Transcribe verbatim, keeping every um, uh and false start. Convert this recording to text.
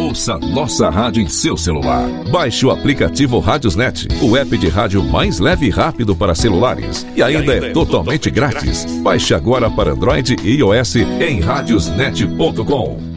Ouça nossa rádio em seu celular. Baixe o aplicativo Rádiosnet, o app de rádio mais leve e rápido para celulares. E ainda é totalmente grátis. Baixe agora para Android e iOS em radiosnet ponto com.